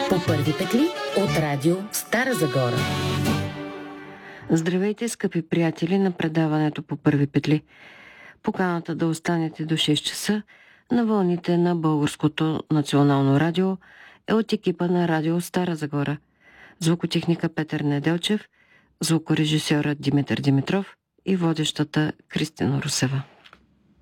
По първи петли от радио Стара Загора. Здравейте, скъпи приятели на предаването по първи петли. Поканата да останете до 6 часа на вълните на Българското национално радио е от екипа на радио Стара Загора. Звукотехника Петър Неделчев, звукорежисьорът Димитър Димитров и водещата Кристина Русева.